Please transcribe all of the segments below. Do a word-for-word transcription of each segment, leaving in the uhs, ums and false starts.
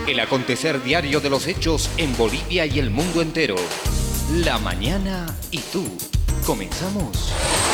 El acontecer diario de los hechos en Bolivia y el mundo entero. La mañana y tú. Comenzamos.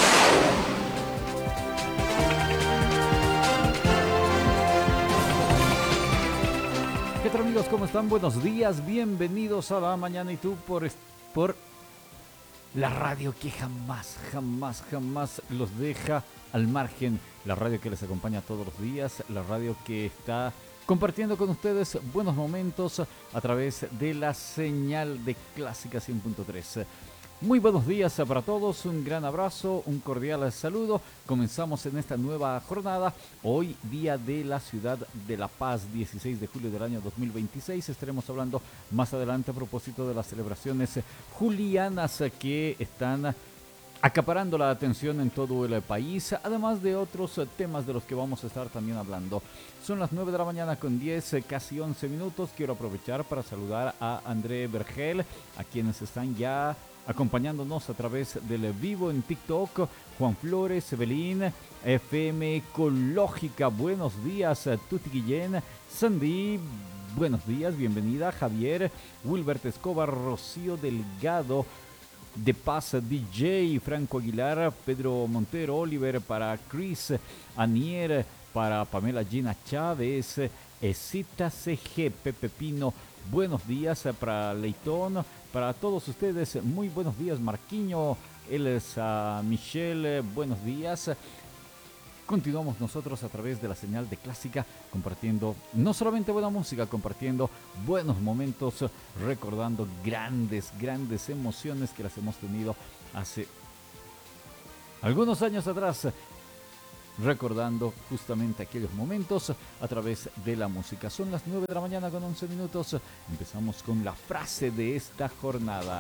¿Qué tal, amigos? ¿Cómo están? Buenos días. Bienvenidos a La Mañana y tú por, por la radio que jamás, jamás, jamás los deja al margen. La radio que les acompaña todos los días. La radio que está compartiendo con ustedes buenos momentos a través de la señal de Clásica cien punto tres. Muy buenos días para todos, un gran abrazo, un cordial saludo. Comenzamos en esta nueva jornada, hoy día de la ciudad de La Paz, dieciséis de julio del año dos mil veintiséis. Estaremos hablando más adelante a propósito de las celebraciones julianas que están acaparando la atención en todo el país, además de otros temas de los que vamos a estar también hablando. Son las nueve de la mañana con diez, casi once minutos. Quiero aprovechar para saludar a André Vergel, a quienes están ya acompañándonos a través del vivo en TikTok. Juan Flores, Evelyn, F M Ecológica, buenos días. Tuti Guillén, Sandy, buenos días, bienvenida. Javier, Wilbert Escobar, Rocío Delgado, De Paz D J, Franco Aguilar, Pedro Montero, Oliver, para Chris, Anier, para Pamela Gina Chávez, Esita C G, Pepe Pino, buenos días para Leitón, para todos ustedes, muy buenos días. Marquiño, él es uh, Michelle, buenos días. Continuamos nosotros a través de la señal de Clásica, compartiendo no solamente buena música, compartiendo buenos momentos, recordando grandes, grandes emociones que las hemos tenido hace algunos años atrás, recordando justamente aquellos momentos a través de la música. Son las nueve de la mañana con once minutos. Empezamos con la frase de esta jornada.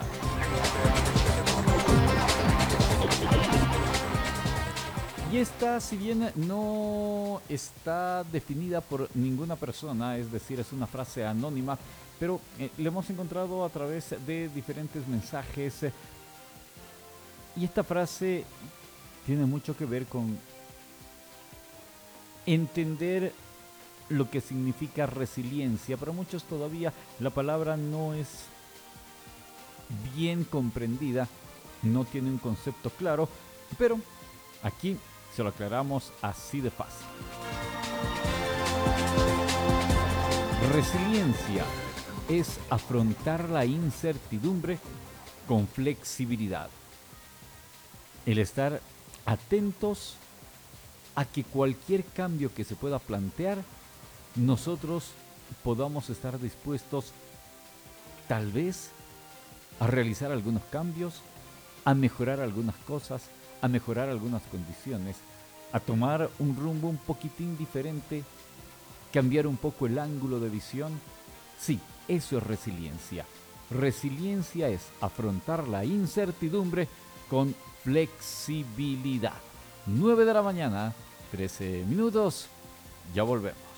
Y esta, si bien no está definida por ninguna persona, es decir, es una frase anónima, pero eh, la hemos encontrado a través de diferentes mensajes. Eh, y esta frase tiene mucho que ver con entender lo que significa resiliencia. Para muchos todavía la palabra no es bien comprendida, no tiene un concepto claro, pero aquí se lo aclaramos así de fácil. Resiliencia es afrontar la incertidumbre con flexibilidad. El estar atentos a que cualquier cambio que se pueda plantear, nosotros podamos estar dispuestos tal vez a realizar algunos cambios, a mejorar algunas cosas, a mejorar algunas condiciones, a tomar un rumbo un poquitín diferente, cambiar un poco el ángulo de visión. Sí, eso es resiliencia. Resiliencia es afrontar la incertidumbre con flexibilidad. nueve de la mañana, trece minutos, ya volvemos.